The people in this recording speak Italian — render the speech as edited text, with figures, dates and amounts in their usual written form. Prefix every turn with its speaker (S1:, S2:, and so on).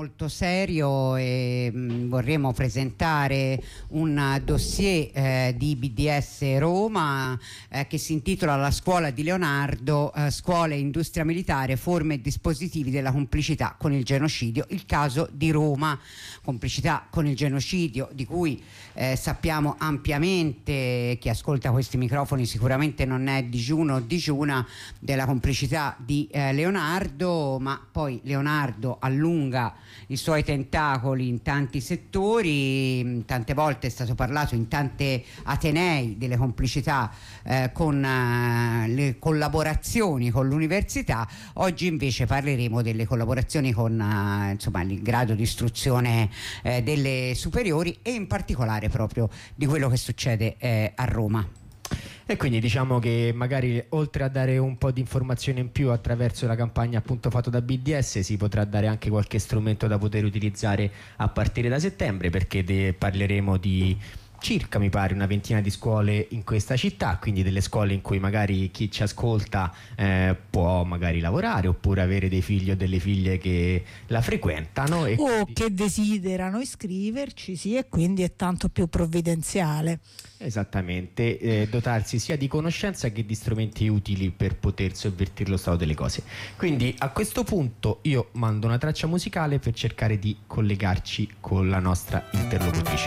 S1: molto serio e vorremmo presentare un dossier di BDS Roma che si intitola La scuola di Leonardo, scuola e industria militare, forme e dispositivi della complicità con il genocidio, il caso di Roma. Complicità con il genocidio di cui sappiamo ampiamente, chi ascolta questi microfoni sicuramente non è digiuno o digiuna della complicità di Leonardo, ma poi Leonardo allunga i suoi tentacoli in tanti settori, tante volte è stato parlato in tante atenei delle complicità con le collaborazioni con l'università. Oggi invece parleremo delle collaborazioni con insomma il grado di istruzione delle superiori e in particolare proprio di quello che succede a Roma.
S2: E quindi diciamo che magari oltre a dare un po' di informazione in più attraverso la campagna appunto fatta da BDS, si potrà dare anche qualche strumento da poter utilizzare a partire da settembre, perché parleremo di circa, mi pare, una ventina di scuole in questa città, quindi delle scuole in cui magari chi ci ascolta può magari lavorare oppure avere dei figli o delle figlie che la frequentano e
S3: o che desiderano iscriverci, sì, e quindi è tanto più provvidenziale.
S2: Esattamente, dotarsi sia di conoscenza che di strumenti utili per poter sovvertire lo stato delle cose. Quindi a questo punto io mando una traccia musicale per cercare di collegarci con la nostra interlocutrice.